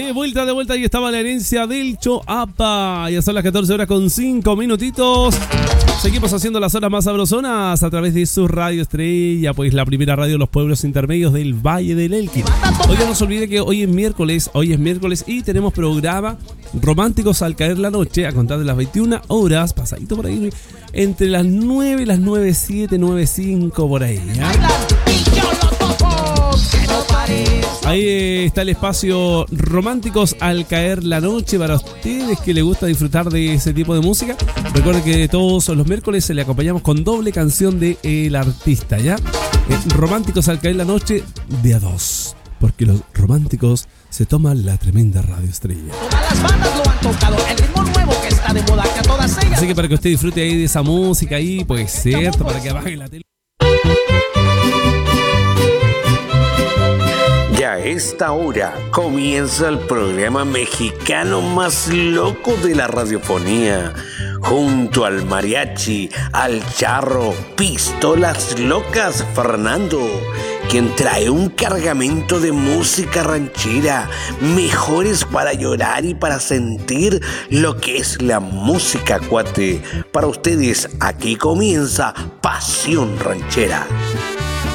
De vuelta, ahí estaba la herencia del Choapa. Ya son las 14 horas con 5 minutitos. Seguimos haciendo las horas más sabrosonas a través de su Radio Estrella, pues la primera radio de los pueblos intermedios del Valle del Elqui. Oiga, no se olvide que hoy es miércoles y tenemos programa Románticos al caer la noche a contar de las 21 horas, pasadito por ahí, entre las 9 y las 9:07, 9:05 por ahí, ¿ya? Ahí está el espacio Románticos al caer la noche para ustedes que les gusta disfrutar de ese tipo de música. Recuerden que todos los miércoles se le acompañamos con doble canción de el artista, ¿ya? Románticos al caer la noche de a dos, porque los románticos se toman la tremenda Radio Estrella. Todas las bandas lo han tocado, el ritmo nuevo que está de moda, que a todas ellas. Así que para que usted disfrute ahí de esa música ahí, pues cierto, para que apague la tele. Y a esta hora comienza el programa mexicano más loco de la radiofonía, junto al mariachi, al charro, pistolas locas Fernando, quien trae un cargamento de música ranchera, mejores para llorar y para sentir lo que es la música, cuate. Para ustedes, aquí comienza Pasión Ranchera.